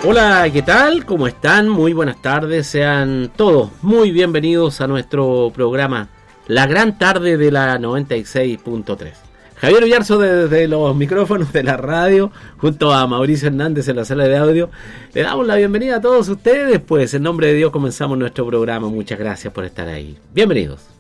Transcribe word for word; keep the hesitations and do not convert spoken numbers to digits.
Hola, ¿qué tal? ¿Cómo están? Muy buenas tardes, sean todos muy bienvenidos a nuestro programa La Gran Tarde de la noventa y seis punto tres. Javier Villarzo desde los micrófonos de la radio, junto a Mauricio Hernández en la sala de audio. Le damos la bienvenida a todos ustedes, pues en nombre de Dios comenzamos nuestro programa. Muchas gracias por estar ahí. Bienvenidos.